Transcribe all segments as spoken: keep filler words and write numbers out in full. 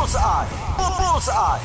Bullseye! Bullseye!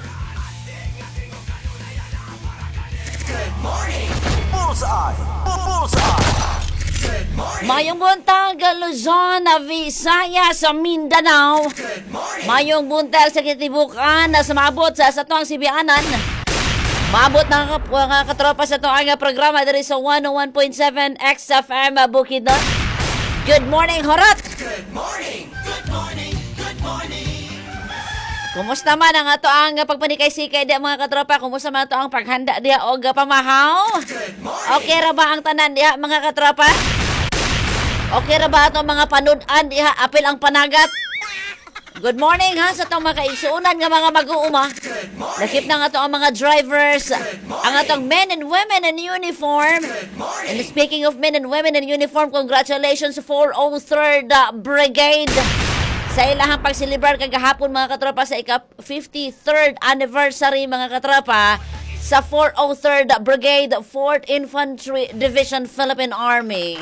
Good morning! Bullseye! Bullseye! Good morning! Mayong buntag Luzon, Visayas, sa Mindanao. Good morning! Mayong buntag sa Kitibukan na sumabot sa satuang Sibianan. Maabot na kap- mga katropa sa tuang programa diri sa one oh one point seven X F M Bukidnon. Good morning, Horot! Good morning! Good morning! Good morning! Kumusta man ang ato ang pagpanikay-sikay di mga katropa? Kumusta man ato ang paghanda diha o pamahaw? Good morning! Okay ra ba ang tanan diha mga katropa? Okay ra ba ato mga panudan diha apil ang panagat? Good morning ha sa itong mga kaigsuunan nga mga mag-uuma. Good morning! Lakip na nga ito ang mga drivers, ang atong men and women in uniform. Good morning! And speaking of men and women in uniform, congratulations sa four oh third uh, Brigade. Sa ilahang pagsilibrar kagahapon mga katropa sa ika-fifty-third anniversary mga katropa sa four oh third Brigade, fourth Infantry Division, Philippine Army.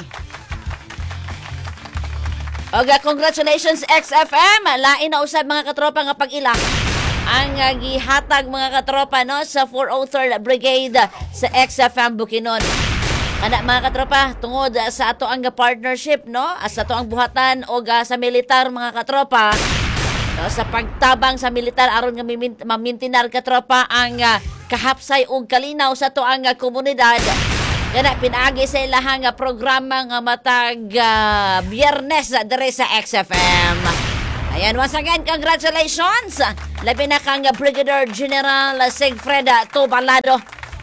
Okay, congratulations X F M. Lain na usab mga katropa nga pag-ila ang uh, gihatag mga katropa no sa four oh third Brigade sa X F M Bukidnon. Ana mga katropa, tungod uh, sa ato ang partnership no, as ato ang buhatan og uh, sa militar mga katropa. No, sa pagtabang sa militar aron nga mamintinar katropa ang uh, kahapsay ug kalinaw sa ato ang uh, komunidad. Kana pinaagi sa ilahang uh, programa nga matag uh, Biyernes uh, dire sa X F M. Ayan, once again, congratulations! Labi na kang Brigadier General Sigfred Tobalado,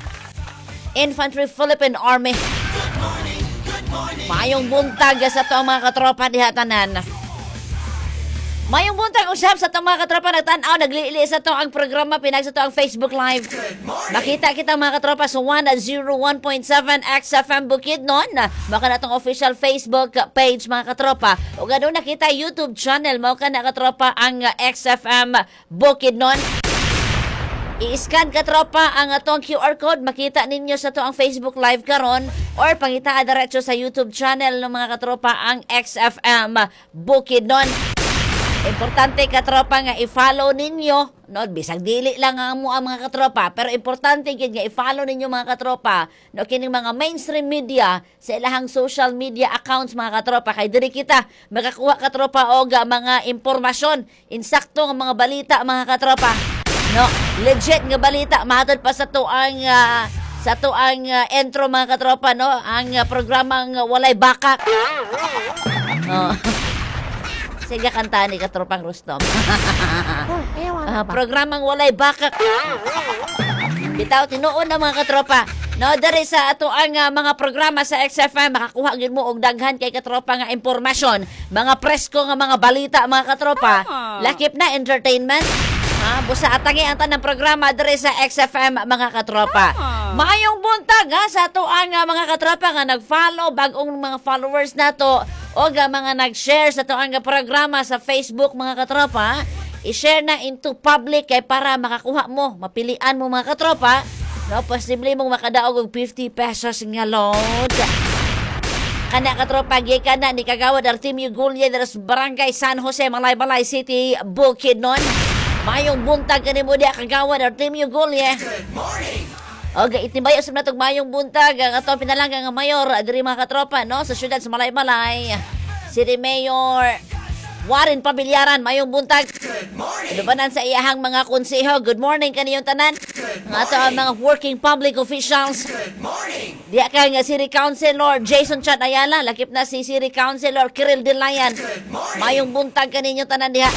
Infantry Philippine Army. Good morning! Good morning! Mayong buntag sa itong mga katropa diha tanan. Mayong buntag usab sa itong mga katropa nagtanaw, naglili sa ito ang programa, pinag sa ito ang Facebook Live. Good morning! Makita kita mga katropa sa one oh one point seven X F M Bukidnon. Maka na itong official Facebook page mga katropa. O ganoon nakita YouTube channel mo ka na katropa ang X F M Bukidnon. I-scan katropa ang atong Q R code, makita ninyo sa to ang Facebook Live karon or pangita diretso sa YouTube channel ng mga katropa ang X F M Bukidnon. Importante katropa nga i-follow ninyo, no, bisag dili lang ang mo ang mga katropa, pero importante gid nga i-follow ninyo mga katropa no kining mga mainstream media sa ilahang social media accounts mga katropa kay diri kita makakuha katropa og mga impormasyon, insakto nga mga balita mga katropa. No, legit nga balita mahatod pa sa tuang uh, sa tuang uh, intro mga katropa no, ang uh, programang uh, Walay Bakak. Oh. Sige kanta ni katropang Rustom. uh, programang Walay Bakak. Bitaw tinuon na mga katropa. No, diri sa ato ang uh, mga programa sa X F M makakuha gyud mo og daghan kay katropa nga impormasyon, mga presko nga mga balita mga katropa. Lakip na entertainment. Ha, busa atangi ang tanang programa diri sa X F M mga katropa. Maayong buntag ha sa ato ang uh, mga katropa nga nag-follow bagong mga followers nato o nga mga nag-share sa ato ang programa sa Facebook mga katropa. I-share na into public kay para makakuha mo, mapilian mo mga katropa. No, posible mong makadaog og fifty pesos nga load. Kana katropa gikan na ni Kagawad Artemio Gulye diri sa Barangay San Jose, Malaybalay City, Bukidnon. Mayong buntag kanimo diha Kagawad Artemio Gulye. Good morning! Okay, itimbayo sa natong mayong buntag ang atong pinalanggang nga mayor diri mga katropa no sa syudad sa Malaybalay. City Mayor Warren Pabilyaran, mayong buntag. Good morning! Lubanan sa iyahang mga konseho. Good morning kaniyong tanan. Ang ato ang mga working public officials. Good morning! Diya ka nga City Councilor Jason Chat Ayala, lakip na si City Councilor Kiril Delayan. Good morning! Mayong buntag kaninyong tanan diha.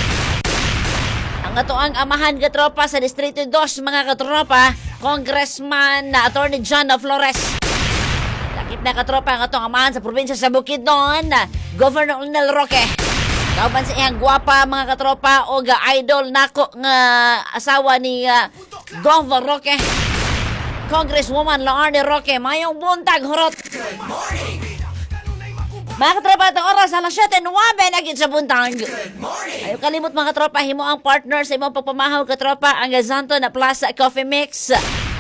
Ang ato ang amahan katropa sa Distrito two mga katropa, Congressman na Attorney John Flores. Lakip na katropa ang atong amahan sa probinsya sa Bukidnon, Governor Lionel Roque. Kauban sa iyang gwapa mga katropa o ga idol nako nga asawa ni uh, Governor Roque, Congresswoman Laarne Roque. Mayong buntag horot. Good morning! Mga katropa, itong oras alas siyete nuwabe na gid sa buntag. Good morning! Ayaw kalimot mga katropa, himo ang partner sa imong pagpamahaw katropa ang Zanton na Plus Coffee Mix.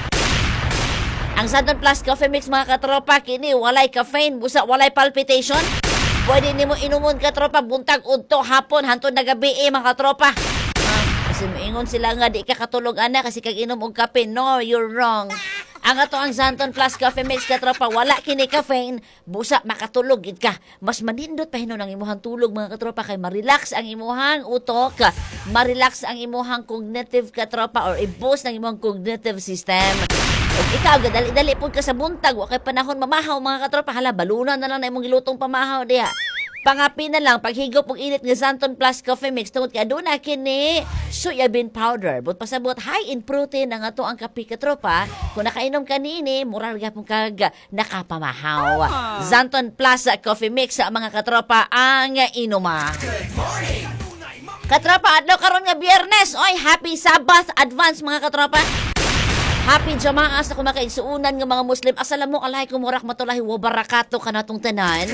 Ang Zanton Plus Coffee Mix mga katropa, kini walay caffeine, busa walay palpitation. Pwede nimo inumon katropa buntag udto hapon hantod na gabi eh, mga katropa. Uh, Kasi maingon sila nga di ka katulog ana kasi kag inom og kape. No, you're wrong. Ang ato ang Zanton Plus Coffee Mix katropa, wala kini caffeine, busa makatulog gid ka. Mas manindot pa hinon ang imuhang tulog mga katropa kay ma-relax ang imuhang utok, ma-relax ang imuhang cognitive katropa or i-boost ang imuhang cognitive system. Ug ikaw gadali-dali pud ka sa buntag, wa kay panahon mamahaw mga katropa, hala balunan na lang na imong gilutong pamahaw diha. Pangapi na lang, paghigop og init nga Zanton Plus Coffee Mix, tungod kay aduna kini soya bean powder. But pasabot, high in protein ang ato ang kape katropa. Kung nakainom ka nini, murag gyapon kag nakapamahaw. Zanton Plus Coffee Mix sa mga katropa ang inuma. Katropa, adlaw karon nga Biyernes. Oy, happy Sabbath advance mga katropa. Happy Jama'a sa kumakaigsuunan nga mga Muslim. Assalamu alaikum warahmatullahi wabarakatuh kanatong tanan.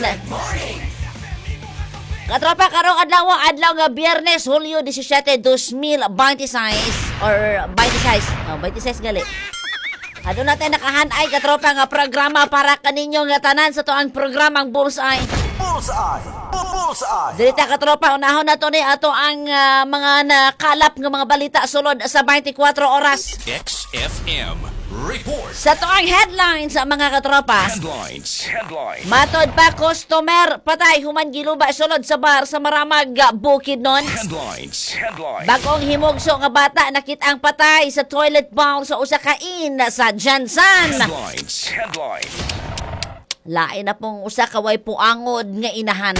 Katropa, karong adlaw adlaw nga Biyernes, Hulyo seventeen, twenty twenty-six or twenty-six. Oh, twenty-six gali. Adto natin nakahanay katropa nga programa para kaninyo nga tanan sa toang programang Bullseye. Bullseye. Bullseye. Dirita katropa, unahon na to ni ato ang uh, mga nakalap nga mga balita sulod sa twenty-four oras. X F M Report. Sa toang headlines sa mga katropa. Headlines. Headlines. Matod pa customer patay human giluba sulod sa bar sa Maramag, Bukidnon. Headlines. Headlines. Bagong himugso nga bata nakita ang patay sa toilet bowl sa usa ka inn sa Jansan. Headlines. Headlines. Lain na pong usa ka way puangod nga inahan.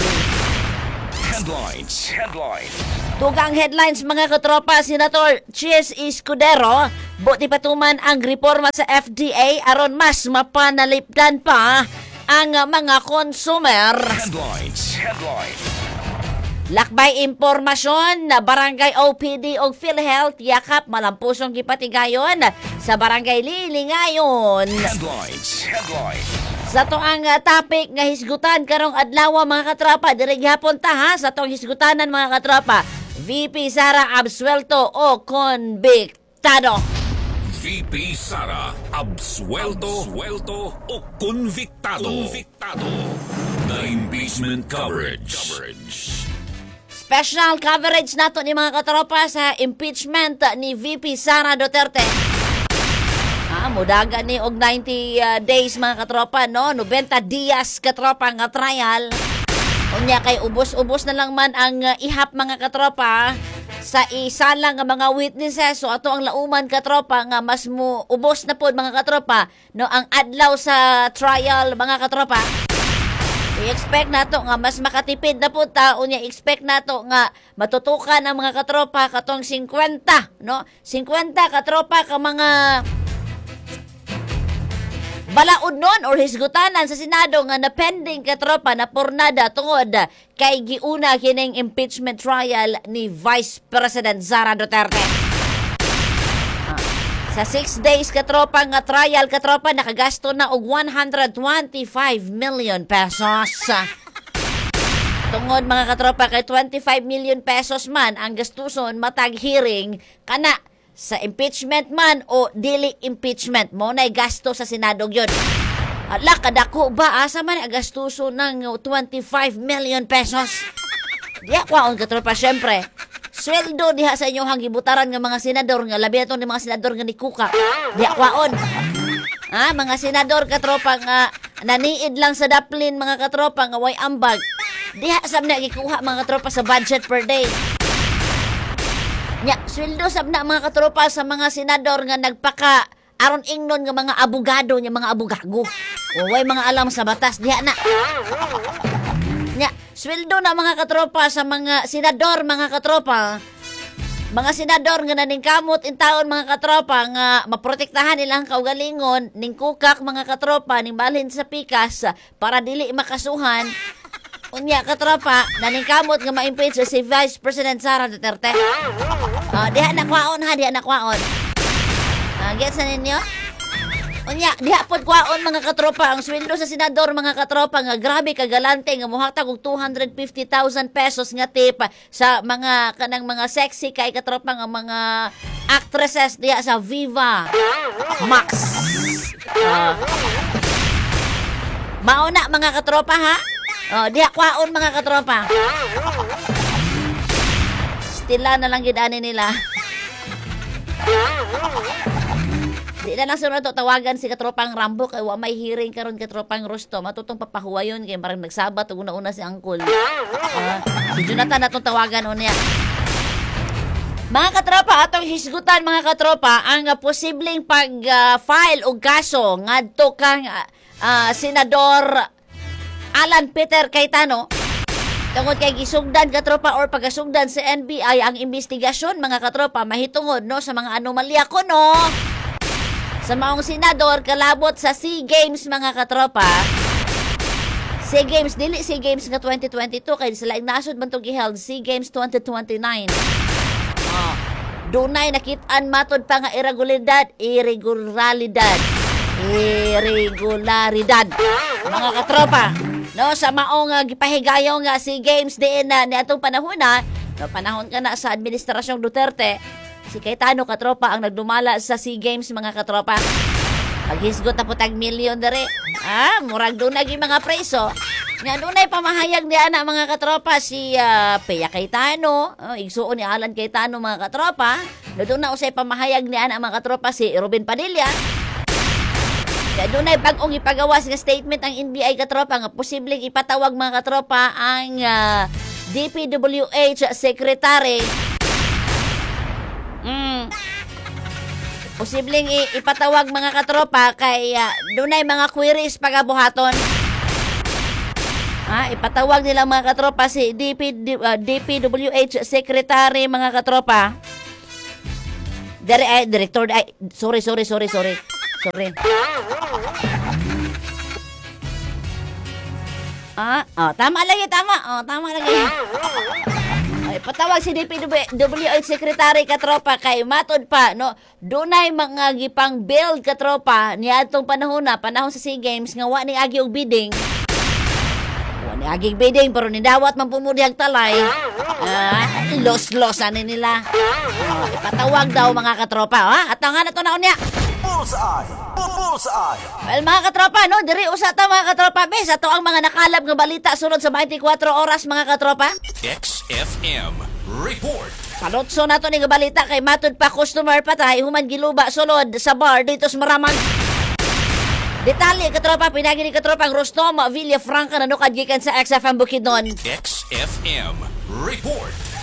Headlines. Headlines. Tugang headlines mga katropa, Senator Chis Escudero, buti patuman ang reforma sa F D A aron mas mapanalipdan pa ang mga consumer. Headlines. Headlines. Lakbay impormasyon na Barangay O P D o PhilHealth yakap malampusong gipatigayon sa Barangay Lilingayon. Headlines. Headlines. Sa to ang uh, topic nga hisgutan karong adlaw mga katropa, diri gyapon ta ha sa tong hisgutanan mga katropa. V P Sara absuelto o konbiktado. V P Sara absuelto, absuelto o convictado. Convictado. The impeachment coverage. coverage. Special coverage nato ni mga katropa sa impeachment ni V P Sara Duterte. Ah, mudaga ni og ninety uh, days mga katropa, no? ninety dias katropa nga trial. Unya kay ubos-ubos na lang man ang uh, ihap mga katropa sa isa lang nga mga witnesses. So ato ang lauman katropa nga mas mo ubos na pod mga katropa, no? Ang adlaw sa trial mga katropa. I-expect nato nga mas makatipid na po ta. Unya expect nato nga matutukan ang mga katropa katong fifty, no? fifty katropa ka mga balaod nun or hisgutanan sa Senado nga na pending katropa na pornada tungod kay giuna kining impeachment trial ni Vice President Sara Duterte. Ah. Sa six days katropa nga trial katropa nakagasto na og one hundred twenty-five million pesos. Tungod mga katropa kay twenty-five million pesos man ang gastuson matag hearing kana sa impeachment man o dili impeachment mo na gasto sa Senado yun. Ala, kadako ba? Asa man ang gastuso ng twenty-five million pesos? Diya, kwaon katropa, syempre. Sweldo diha sa inyong hangibutaran ng mga senador nga labi na ni mga senador nga ni Kuka. Diya, kwaon. Ah, mga senador katropa nga naniid lang sa daplin mga katropa nga way ambag. Diha sab na gikuha mga katropa sa budget per day. Nya, sweldo sab na mga katropa sa mga senador nga nagpaka aron ingnon nga mga abogado nya mga abogago. O way mga alam sa batas diha na. Nya, sweldo na mga katropa sa mga senador mga katropa. Mga senador nga naningkamot in taon mga katropa nga maprotektahan nilang kaugalingon ning kukak mga katropa ning balhin sa pikas para dili makasuhan. Unya katropa, naningkamot nga ma-impeach si Vice President Sara Duterte. Uh, diha na kwaon ha, diha na kwaon. Uh, gets na ninyo? Unya, diha pod kwaon mga katropa. Ang sweldo sa senador mga katropa nga grabe kagalante nga muhatag og two hundred fifty thousand pesos nga tip sa mga kanang mga sexy kay katropa nga mga actresses diha sa Viva Max. Uh, mauna mga katropa ha. Oh, diha kwaon mga katropa. Stila na lang gid ani nila. Di na lang sunod to tawagan si katropang Rambo kay wa may hearing karon katropang Rusto. Matutong papahuwayon kay parang nagsabat ug una-una si Uncle. Ah, si Jonathan atong tawagan unya. Mga katropa, atong hisgutan mga katropa ang uh, posibleng pag-file uh, og kaso ngadto kang uh, uh, Senador Alan Peter Cayetano tungod kay gisugdan katropa or pagasugdan sa N B I ang investigasyon mga katropa mahitungod no sa mga anomalya kuno sa maong senador kalabot sa SEA Games mga katropa. SEA Games dili SEA Games nga twenty twenty-two kay sila nasod man tong giheld SEA Games twenty twenty-nine. Oh, dunay nakit-an matod pa nga irregularidad, irregularidad, irregularidad mga katropa. No, sa maong uh, gipahigayong nga SEA Games diin na ni atong panahon na, no, panahon ka na sa administrasyong Duterte, si Cayetano katropa ang nagdumala sa SEA Games mga katropa. Maghisgot na po tag milyon dere. Ah, murag dunay gi mga preso. Nga dunay pamahayag ni ana mga katropa si uh, Pea Cayetano, oh, igsuon ni Alan Cayetano mga katropa. Doon na usay pamahayag ni ana mga katropa si Robin Padilla. Kaya dunay bag-ong ipagawas nga statement ang N B I katropa nga posibleng ipatawag mga katropa ang uh, D P W H Secretary. Mm. Posibleng ipatawag mga katropa kay uh, dunay mga queries pagabuhaton. Ah, ipatawag nila mga katropa si D P, uh, D P W H Secretary mga katropa. Dire ay director ay sorry sorry sorry sorry. Sorry. Ah, oh, tama lagi tama. Oh, tama lagi. Ay, patawag si D P W H Secretary katropa kay matod pa no dunay mga gipang build katropa niadtong panahon na panahon sa SEA Games nga wa ni agi og bidding. Wa ni agi bidding pero nidawat man pumudi ang talay. Ah, los-los ani nila. Oh, ipatawag daw mga katropa ha. Atangan na to na unya. Bullseye! Bullseye! Well, mga katropa, no? Diri usa ta mga katropa, bes. Ato ang mga nakalab nga balita sunod sa twenty-four oras mga katropa. X F M Report. Palotso na to ni nga balita kay matod pa customer patay human giluba sulod sa bar dito sa Maramag. Detalye katropa, pinagi ni katropa ang Rostom Villafranca na nukad gikan sa X F M Bukidnon. X F M Report.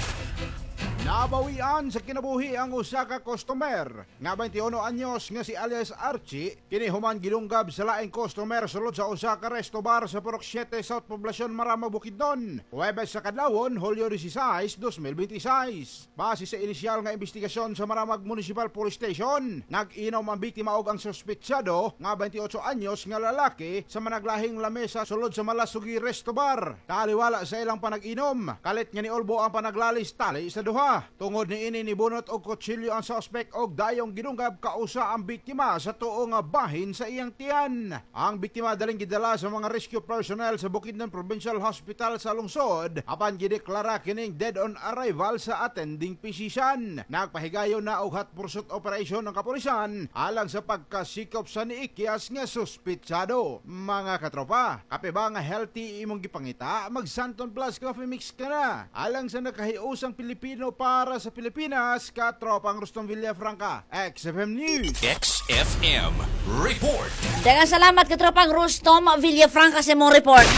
Nabawian sa kinabuhi ang usa ka customer nga twenty-one anyos nga si alias Archie kini human gilunggab sa laing customer sulod sa usa ka resto bar sa Purok seven South Poblacion Maramag Bukidnon. Huwebes sa kadlawon Hulyo sixteen, twenty twenty-six. Base sa inisyal nga investigasyon sa Maramag Municipal Police Station, nag-inom ang biktima og ang suspetsado nga twenty-eight anyos nga lalaki sa managlahing lamesa sulod sa Malasugi Resto Bar. Taliwala sa ilang panag-inom, kalit nga ni Olbo ang panaglalis tali sa duha. Tungod ni ini nibunot og kutsilyo ang suspect og dayong ginunggab kausa ang biktima sa tuo nga bahin sa iyang tiyan. Ang biktima daling gidala sa mga rescue personnel sa Bukidnon Provincial Hospital sa lungsod apan gideklara kining dead on arrival sa attending physician. Nagpahigayon na og hot pursuit operation ng kapulisan alang sa pagkasikop sa niikyas nga suspetsado. Mga katropa, kape ba nga healthy imong gipangita? Mag Santon Plus Coffee Mix ka na alang sa nakahiusang Pilipino para sa Pilipinas, katropang Rostom Villafranca. X F M News. X F M Report. Daghang salamat katropang Rostom Villafranca sa mong report.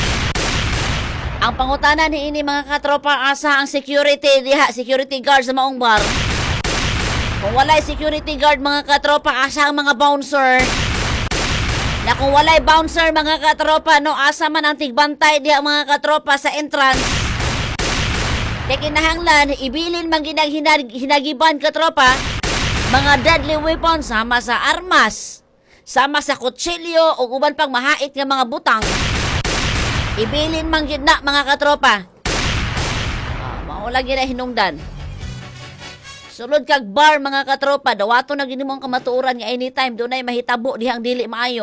Ang pangutanan ni ini mga katropa asa ang security diha, security guard sa maong bar. Kung walay security guard mga katropa asa ang mga bouncer. Na kung walay bouncer mga katropa no asa man ang tigbantay diha mga katropa sa entrance. Kaya kinahanglan, ibilin man ginang hinag, hinagiban katropa, mga deadly weapons sama sa armas, sama sa kutsilyo o uban pang mahait nga mga butang. Ibilin man gina mga katropa. Ah, maula gina hinungdan. Sulod kag bar mga katropa, dawato na ginimong kamatuuran nga anytime, doon ay mahitabo dihang dili maayo.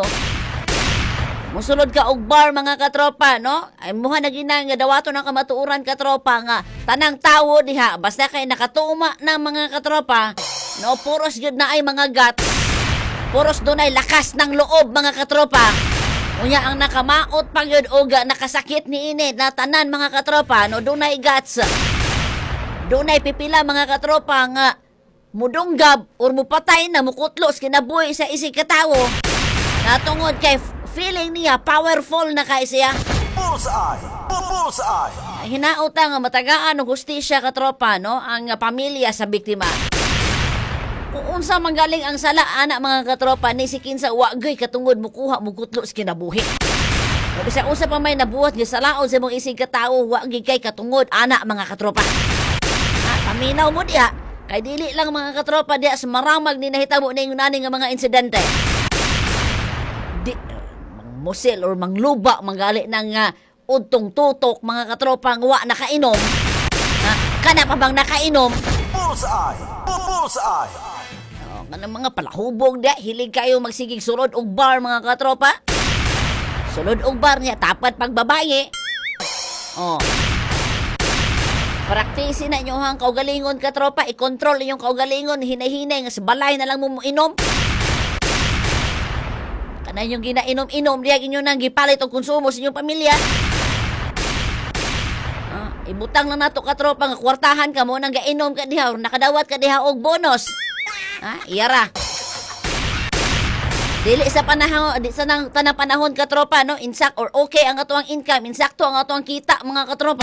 Musulod ka og bar mga katropa, no? Ay muha na ginang nga dawato ng kamatuuran katropa nga tanang tawo diha basta kay nakatuuma na mga katropa, no? Puros gyud na ay mga guts. Puros dunay lakas ng loob mga katropa. Unya ang nakamaot pang yun og nakasakit ni ini na tanan mga katropa, no? Dunay guts. Dunay pipila mga katropa nga mudunggab or mupatay na mukutlos kinabuhi sa isig katawo. Natungod kay f- feeling niya powerful na kay siya. Bullseye! Bullseye! Hinauta nga matagaan og hustisya katropa no ang uh, pamilya sa biktima. Kung unsa manggaling ang sala ana mga katropa ni si kinsa wagay katungod mukuha mukutlos kinabuhi. Bisag usa pa may nabuhat nga salaon sa mong isig katawo wa gyud kay katungod ana mga katropa. Ha, paminaw mo diha kay dili lang mga katropa diha sa maramag ni nahitabo ning nani nga mga insidente. Di mang musil or mangluba manggali ng uh, udtong tutok mga katropa nga wa nakainom. Ha, kana pa bang nakainom? Bullseye! Bullseye! Oh, kanang mga palahubog diha hilig kayo magsigig sulod og bar mga katropa. Sulod og bar niya, tapat pagbabaye. Oh. Praktisi na inyo hang kaugalingon ka tropa, i-control inyong kaugalingon, hinay-hinay nga sa balay na lang mo inom. Kana yung ginainom-inom, diya inyo nang gipalit og konsumo sa inyong pamilya. Ah, ibutang na nato ka tropa nga kwartahan ka mo nang gainom ka diha, or nakadawat ka diha og bonus. Ha, iyara. Dili sa panahon, di sa nang tanang panahon katropa no, insak or okay ang atuang income, insakto ang atuang kita mga katropa.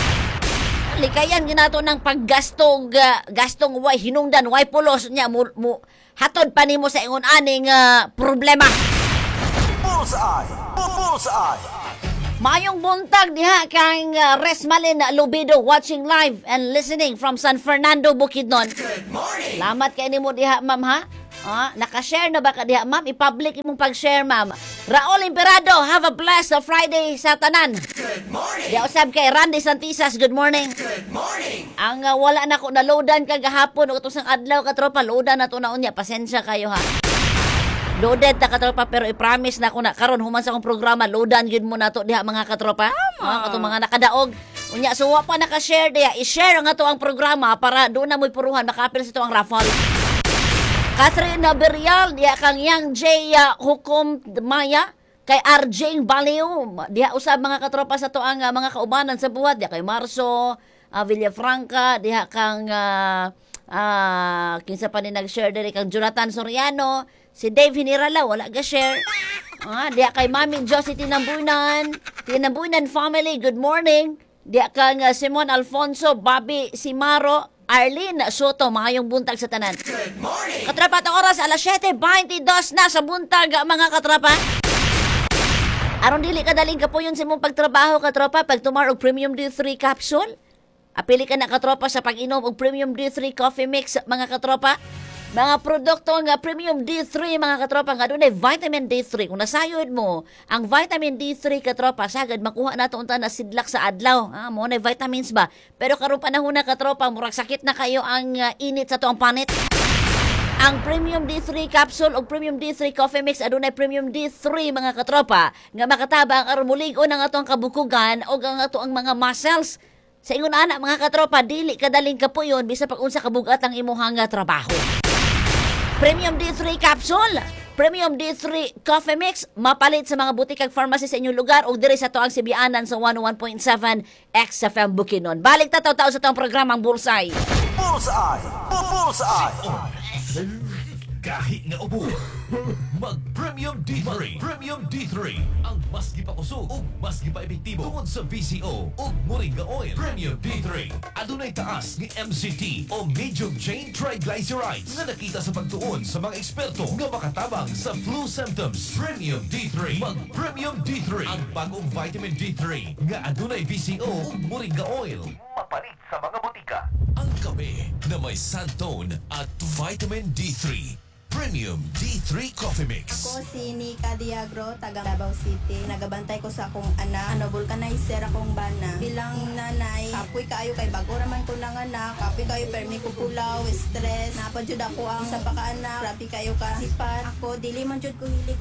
Likayan ginato ng paggastong uh, gastong way hinungdan, way pulos niya mo, mo hatod pa nimo sa ingon aning uh, problema. Bullseye! Bullseye! Mayong buntag diha kang uh, Resmalin Lubido watching live and listening from San Fernando, Bukidnon. Good morning. Salamat kay nimo diha ma'am ha. Ah, naka-share na ba ka diha, ma'am? I-public imong pag-share, ma'am. Raul Imperado, have a blessed Friday sa tanan. Good morning. Di usab kay Randy Santisas, good morning. Good morning. Ang uh, wala na ko na-loadan kagahapon o itong adlaw katropa, loadan na to na unya. Pasensya kayo ha. Loaded ta katropa pero i-promise na ko na karon human sa akong programa, loadan gyud mo na to diha mga katropa. Ah, katong mga nakadaog. Unya so wa pa naka-share diha, i-share nga to ang programa para doon na mo'y puruhan makapil sa to ang raffle. Catherine Berial, diha kang Yang J. Uh, Hukom Maya, kay R J Baliw, diha usab mga katropa sa to ang uh, mga kaubanan sa buhat, diha kay Marso, uh, Villafranca, diha kang uh, uh, kinsa pa ni nag-share diri kang Jonathan Soriano, si Dave Hinirala, wala ga-share. Ah, diha kay Mami Josie Tinambunan, Tinambunan family, good morning. Diha kang uh, Simon Alfonso, Bobby Simaro, Arlene Soto, maayong buntag sa tanan. Good morning. Katrapa, itong oras, alas siyete twenty-two na sa buntag, mga katrapa. Aron dili kadaling ka po yun sa mong pagtrabaho, katropa, pag tomorrow Premium D three capsule. Apili ka na, katropa, sa pag-inom og Premium D three coffee mix, mga katropa. Mga produkto nga Premium D three, mga katropa, nga doon ay vitamin D three. Kung nasayod mo, ang vitamin D three, katropa, sagad, makuha na ito unta na sidlak sa adlaw. Ah, mo na vitamins ba? Pero karon panahon na, katropa, murag sakit na kayo ang uh, init sa tuang panit. Ang Premium D three capsule o Premium D three coffee mix adunay Premium D three, mga katropa, nga makatabang aron mulig-on ang atong kabukugan o ang atong mga muscles. Sa ingon ana, mga katropa, dili kadaling kapuyon bisa pag unsa kabugat ang imuhang trabaho. Premium D three capsule, Premium D three coffee mix, mapalit sa mga butikag pharmacy sa inyong lugar o diri sa toang Sibianan sa one oh one point seven X F M Bukidnon. Balik tataw-taw sa toang programang Bullseye. Bullseye! Bullseye! Kahit nga ubo, mag-Premium D three. Premium D three, ang mas gipakusog o mas gipa-epektibo tungod sa V C O o Moringa Oil. Premium D three, adunay taas ni M C T o medium chain triglycerides na nakita sa pagtuon sa mga eksperto nga makatabang sa flu symptoms. Premium D three, mag-Premium D three, ang bagong vitamin D three nga adunay V C O o Moringa Oil. Mapalit sa mga botika. Ang kape na may sandtone at vitamin D three. Premium D three Coffee Mix. Ako si Nika Diagro, taga Davao City. Nagabantay ko sa akong anak, ano, vulcanizer akong bana. Bilang nanay, kapoy kaayo kay bago raman ko ng anak, kapoy kayo permi ko kulaw, stress. Napadjud ako ang sa paka-anak, grabe kayo ka sipat. Ako, dili man jud ko hilig